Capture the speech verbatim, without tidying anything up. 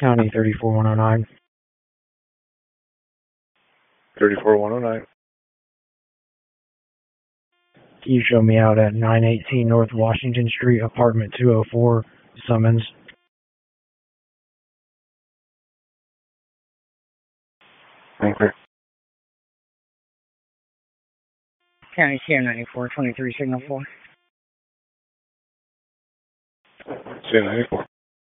County thirty-four one oh nine. thirty-four one oh nine. Can you show me out at nine eighteen North Washington Street, apartment two oh four, Summons? Okay. County C R ninety-four, twenty-three, signal four. C ninety-four.